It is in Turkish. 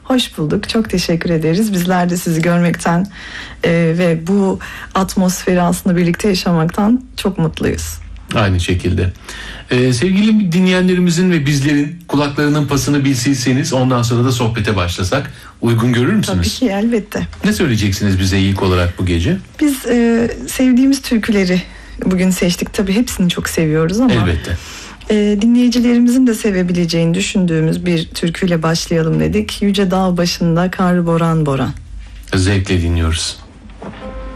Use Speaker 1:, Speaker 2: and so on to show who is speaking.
Speaker 1: Hoş bulduk. Çok teşekkür ederiz. Bizler de sizi görmekten ve bu atmosferi aslında birlikte yaşamaktan çok mutluyuz.
Speaker 2: Aynı şekilde. Sevgili dinleyenlerimizin ve bizlerin kulaklarının pasını bilseniz ondan sonra da sohbete başlasak uygun görür müsünüz?
Speaker 1: Tabii ki, elbette.
Speaker 2: Ne söyleyeceksiniz bize ilk olarak bu gece?
Speaker 1: Biz sevdiğimiz türküleri bugün seçtik. Tabii hepsini çok seviyoruz ama
Speaker 2: elbette.
Speaker 1: Dinleyicilerimizin de sevebileceğini düşündüğümüz bir türküyle başlayalım dedik. Yüce dağ başında kar boran boran.
Speaker 2: Zevkle dinliyoruz.